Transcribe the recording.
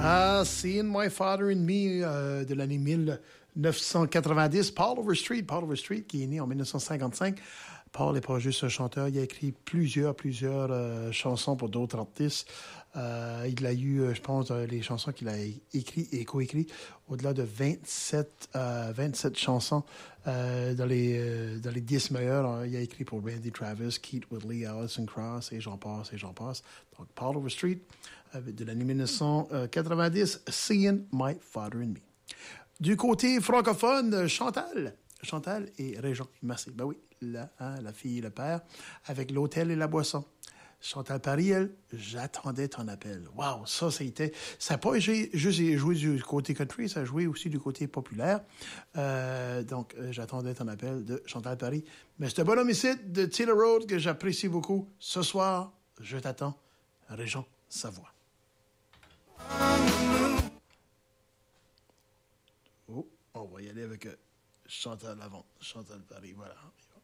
Seeing My Father in Me de l'année 1990. Paul Overstreet qui est né en 1955. Paul n'est pas juste un chanteur, il a écrit plusieurs chansons pour d'autres artistes. Il a eu, je pense, les chansons qu'il a écrites et coécrites, au-delà de 27 chansons dans les 10 meilleures. Il a écrit pour Randy Travis, Keith Whitley, Alison Krauss, et j'en passe. Donc, Paul Overstreet, de l'année 1990, Seeing My Father in Me. Du côté francophone, Chantal et Régent Massé. Ben oui, la fille et le père, avec l'hôtel et la boisson. Chantal Paris, elle, j'attendais ton appel. Wow, ça a été... Ça n'a pas juste joué du côté country, ça a joué aussi du côté populaire. Donc, j'attendais ton appel de Chantal Paris. Mais c'est un bon homicide de Taylor Road que j'apprécie beaucoup. Ce soir, je t'attends, Régent Savoie. Oh, on va y aller avec Chantal avant. Chantal Paris, voilà.